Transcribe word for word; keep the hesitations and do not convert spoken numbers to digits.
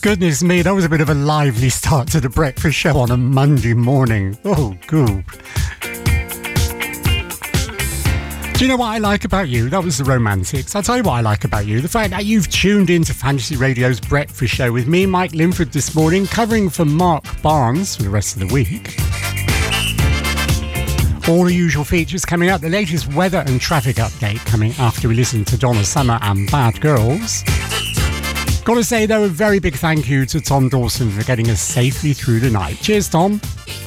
Goodness me, that was a bit of a lively start to the breakfast show on a Monday morning. Oh, good. Do you know what I like about you? That was the Romantics. I'll tell you what I like about you. The fact that you've tuned into Fantasy Radio's breakfast show with me, Mike Linford, this morning, covering for Mark Barnes for the rest of the week. All the usual features coming up. The latest weather and traffic update coming after we listen to Donna Summer and Bad Girls. Got to say, though, a very big thank you to Tom Dawson for getting us safely through the night. Cheers, Tom.